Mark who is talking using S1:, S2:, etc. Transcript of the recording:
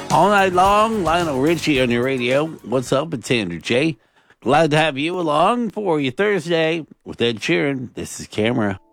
S1: All night long, Lionel Richie on your radio. What's up? It's Andrew J. Glad to have you along for your Thursday with Ed Sheeran. This is Camera.